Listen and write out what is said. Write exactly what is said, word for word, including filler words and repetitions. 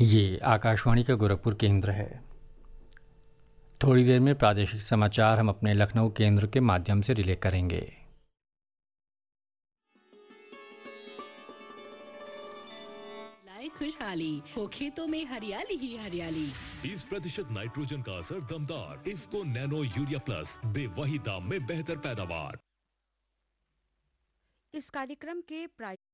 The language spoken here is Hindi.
ये आकाशवाणी का गोरखपुर केंद्र है। थोड़ी देर में प्रादेशिक समाचार हम अपने लखनऊ केंद्र के माध्यम से रिले करेंगे। लाए खुशहाली हो खेतों में हरियाली ही हरियाली। बीस प्रतिशत नाइट्रोजन का असर दमदार। इफ्को नैनो यूरिया प्लस दे वही दाम में बेहतर पैदावार। इस कार्यक्रम के प्राय